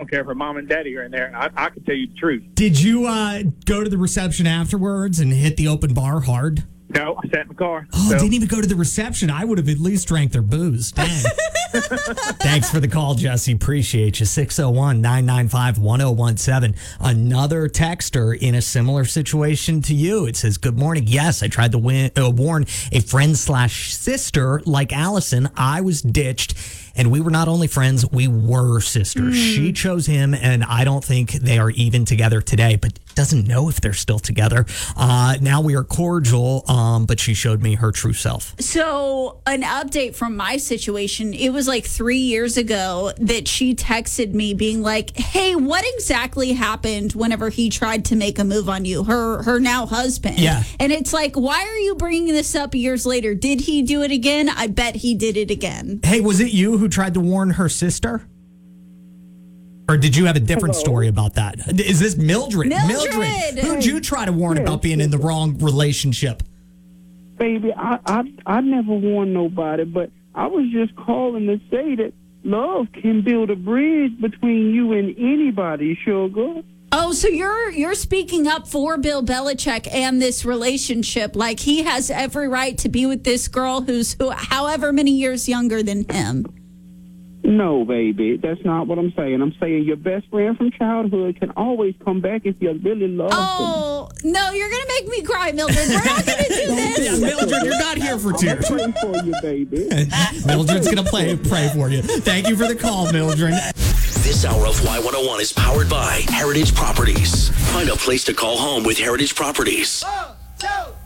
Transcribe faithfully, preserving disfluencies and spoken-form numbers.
don't care if her mom and daddy are in there. I, I can tell you the truth. Did you uh, go to the reception afterwards and hit the open bar hard? No, I sat in the car. Oh, so. Didn't even go to the reception. I would have at least drank their booze. Dang. Thanks for the call, Jesse. Appreciate you. six oh one, nine nine five, one oh one seven. Another texter in a similar situation to you. It says, good morning. Yes, I tried to win, uh, warn a friend slash sister like Allison. I was ditched. And we were not only friends, we were sisters. Mm. She chose him, and I don't think they are even together today, but doesn't know if they're still together. Uh, now we are cordial, um, but she showed me her true self. So an update from my situation, it was like three years ago that she texted me being like, hey, what exactly happened whenever he tried to make a move on you, her her now husband? Yeah. And it's like, why are you bringing this up years later? Did he do it again? I bet he did it again. Hey, was it you who tried to warn her sister? Or did you have a different Hello. story about that? Is this Mildred? Mildred! Who'd you try to warn Yeah. about being in the wrong relationship? Baby, I, I I never warned nobody, but I was just calling to say that love can build a bridge between you and anybody, sugar. Oh, so you're you're speaking up for Bill Belichick and this relationship. Like he has every right to be with this girl who's who, however many years younger than him. No, baby, that's not what I'm saying. I'm saying your best friend from childhood can always come back if you really love them. Oh, no, you're going to make me cry, Mildred. We're not going to do this. Yeah, Mildred, you're not here for tears. I'm praying for you, baby. Mildred's going to play, pray for you. Thank you for the call, Mildred. This hour of Y one oh one is powered by Heritage Properties. Find a place to call home with Heritage Properties. One, two,